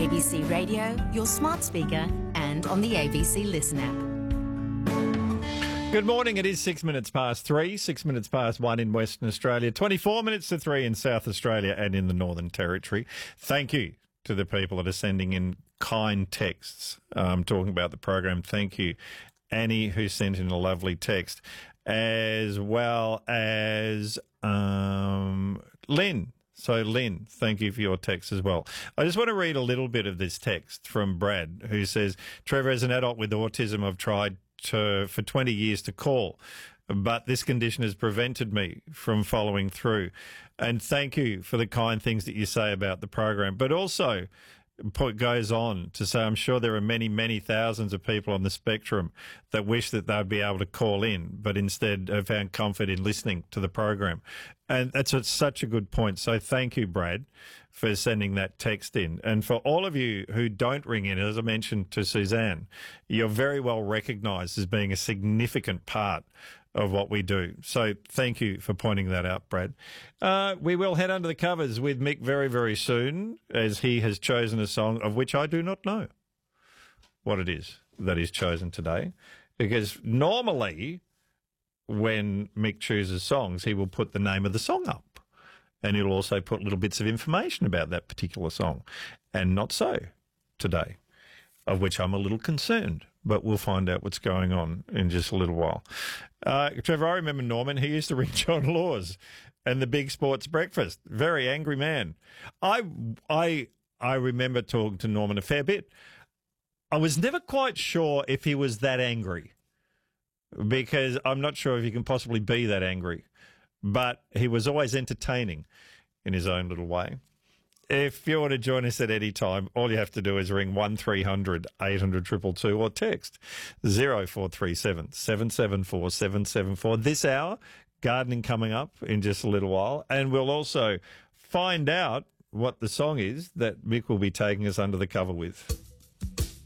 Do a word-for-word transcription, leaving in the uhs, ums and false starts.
A B C Radio, your smart speaker, and on the A B C Listen app. Good morning. It is six minutes past three, six minutes past one in Western Australia, twenty-four minutes to three in South Australia and in the Northern Territory. Thank you to the people that are sending in kind texts um, talking about the program. Thank you, Annie, who sent in a lovely text, as well as um, Lynn. So, Lynn, thank you for your text as well. I just want to read a little bit of this text from Brad, who says, Trevor, as an adult with autism, I've tried to, for twenty years to call, but this condition has prevented me from following through. And thank you for the kind things that you say about the program. But also, it goes on to say, I'm sure there are many, many thousands of people on the spectrum that wish that they'd be able to call in, but instead have found comfort in listening to the program. And that's a, such a good point. So thank you, Brad, for sending that text in. And for all of you who don't ring in, as I mentioned to Suzanne, you're very well recognised as being a significant part of what we do. So thank you for pointing that out, Brad. Uh, we will head under the covers with Mick very, very soon, as he has chosen a song of which I do not know what it is that he's chosen today. Because normally when Mick chooses songs, he will put the name of the song up, and he'll also put little bits of information about that particular song. And not so today, of which I'm a little concerned, but we'll find out what's going on in just a little while. Uh, Trevor, I remember Norman. He used to ring John Laws and the Big Sports Breakfast. Very angry man. I, I, I remember talking to Norman a fair bit. I was never quite sure if he was that angry, because I'm not sure if he can possibly be that angry, but he was always entertaining in his own little way. If you want to join us at any time, all you have to do is ring one three hundred eight hundred two two two or text zero four three seven seven seven four seven seven four. This hour, gardening coming up in just a little while, and we'll also find out what the song is that Mick will be taking us under the cover with.